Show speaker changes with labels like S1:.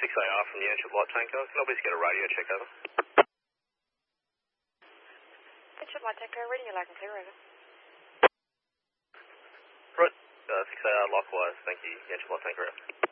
S1: 6AR from the airship light tanker. Can I please get a radio check over?
S2: Airship light tanker, reading you loud and clear, over.
S1: Right, 6AR likewise, thank you. Airship light tanker out.